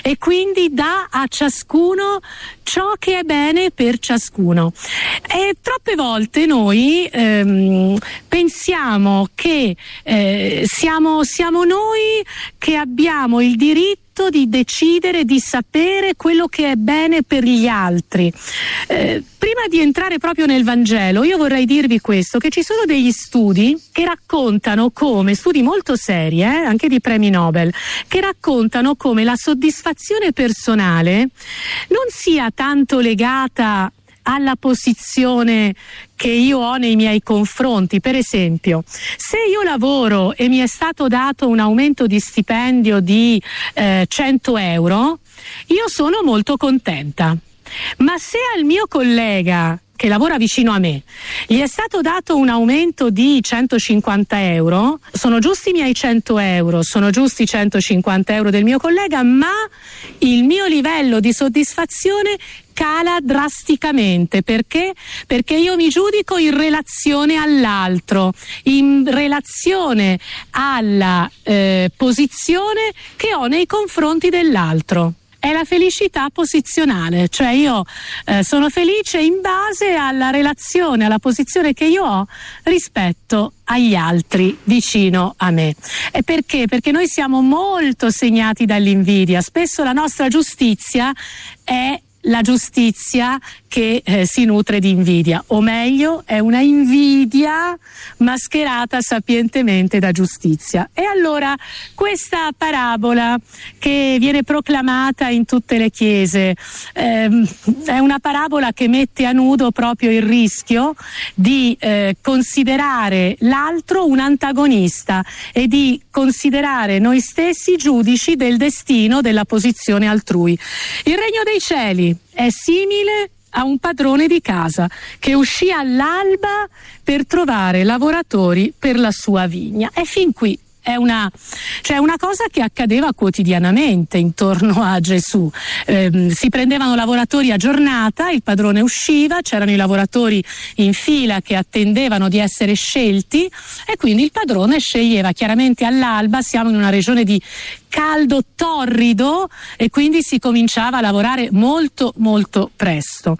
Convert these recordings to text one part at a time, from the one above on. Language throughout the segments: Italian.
e quindi dà a ciascuno ciò che è bene per ciascuno. E troppe volte noi pensiamo che siamo noi che abbiamo il diritto di decidere, di sapere quello che è bene per gli altri. Prima di entrare proprio nel Vangelo, io vorrei dirvi questo, che ci sono degli studi che raccontano come, studi molto seri, anche di premi Nobel, che raccontano come la soddisfazione personale non sia tanto legata alla posizione che io ho nei miei confronti. Per esempio, se io lavoro e mi è stato dato un aumento di stipendio di 100 euro, io sono molto contenta. Ma se al mio collega che lavora vicino a me gli è stato dato un aumento di 150 euro, sono giusti i miei 100 euro, sono giusti i 150 euro del mio collega, ma il mio livello di soddisfazione cala drasticamente. Perché? Perché io mi giudico in relazione all'altro, in relazione alla posizione che ho nei confronti dell'altro. È la felicità posizionale, cioè io sono felice in base alla relazione, alla posizione che io ho rispetto agli altri vicino a me. E perché? Perché noi siamo molto segnati dall'invidia. Spesso la nostra giustizia è la giustizia che si nutre di invidia, o meglio è una invidia mascherata sapientemente da giustizia. E allora questa parabola che viene proclamata in tutte le chiese è una parabola che mette a nudo proprio il rischio di considerare l'altro un antagonista e di considerare noi stessi giudici del destino, della posizione altrui. Il regno dei cieli è simile a un padrone di casa che uscì all'alba per trovare lavoratori per la sua vigna. E fin qui è una cosa che accadeva quotidianamente intorno a Gesù. Si prendevano lavoratori a giornata, il padrone usciva, c'erano i lavoratori in fila che attendevano di essere scelti e quindi il padrone sceglieva chiaramente all'alba. Siamo in una regione di caldo torrido e quindi si cominciava a lavorare molto molto presto.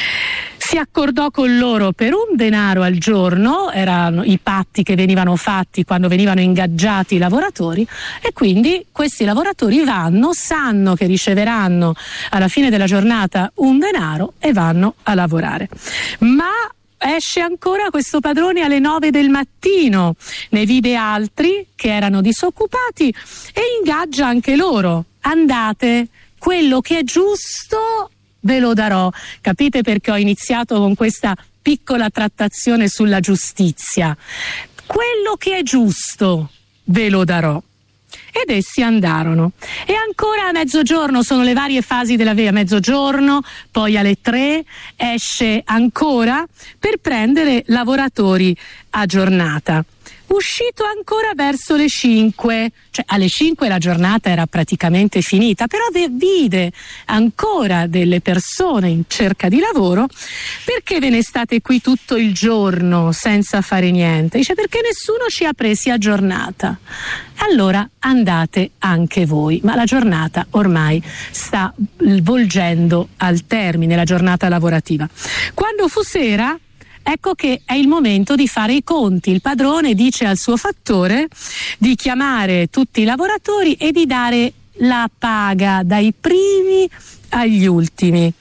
Si accordò con loro per un denaro al giorno, erano i patti che venivano fatti quando venivano ingaggiati i lavoratori, e quindi questi lavoratori sanno che riceveranno alla fine della giornata un denaro e vanno a lavorare. Ma esce ancora questo padrone alle 9 del mattino, ne vide altri che erano disoccupati e ingaggia anche loro. Andate, quello che è giusto ve lo darò. Capite perché ho iniziato con questa piccola trattazione sulla giustizia? Quello che è giusto ve lo darò. Ed essi andarono. E ancora a mezzogiorno, sono le varie fasi della via, a mezzogiorno, poi alle 3 esce ancora per prendere lavoratori a giornata. Uscito ancora verso le 5, cioè alle 5 la giornata era praticamente finita, però vide ancora delle persone in cerca di lavoro. Perché ve ne state qui tutto il giorno senza fare niente? Dice: perché nessuno ci ha presi a giornata. Allora andate anche voi, ma la giornata ormai sta volgendo al termine, la giornata lavorativa. Quando fu sera, ecco che è il momento di fare i conti. Il padrone dice al suo fattore di chiamare tutti i lavoratori e di dare la paga dai primi agli ultimi.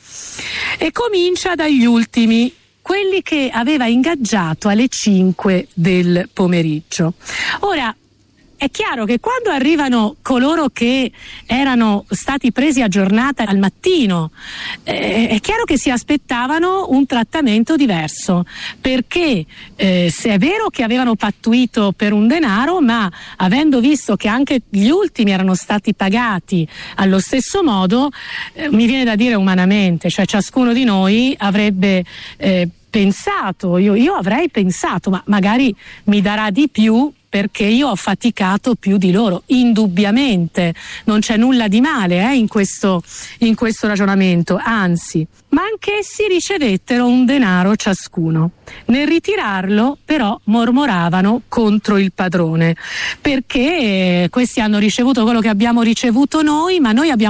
E comincia dagli ultimi, quelli che aveva ingaggiato alle 5 del pomeriggio. Ora, è chiaro che quando arrivano coloro che erano stati presi a giornata al mattino, è chiaro che si aspettavano un trattamento diverso, perché se è vero che avevano pattuito per un denaro, ma avendo visto che anche gli ultimi erano stati pagati allo stesso modo, mi viene da dire umanamente, cioè ciascuno di noi avrebbe pensato, io avrei pensato, ma magari mi darà di più perché io ho faticato più di loro. Indubbiamente non c'è nulla di male in questo ragionamento, anzi, ma anch'essi ricevettero un denaro ciascuno. Nel ritirarlo però mormoravano contro il padrone, perché questi hanno ricevuto quello che abbiamo ricevuto noi, ma noi abbiamo